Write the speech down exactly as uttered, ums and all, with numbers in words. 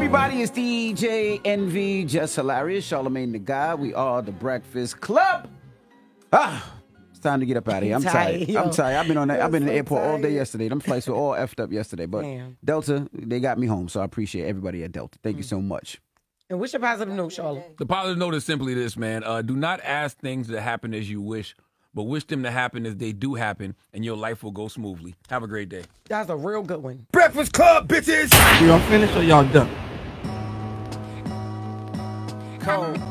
everybody, it's D J Envy, Just Hilarious, Charlamagne the God. We are the Breakfast Club. Ah, it's time to get up out of here. I'm tired. tired. I'm tired. I've been on that. I've been in the airport tired. all day yesterday. Them flights were all effed up yesterday, but Damn. Delta, they got me home, so I appreciate everybody at Delta. Thank mm. you so much. And what's your positive note, Charlotte? The positive note is simply this, man. Uh, do not ask things to happen as you wish, but wish them to happen as they do happen, and your life will go smoothly. Have a great day. That's a real good one. Breakfast Club, bitches! Y'all finished or y'all done? Cold.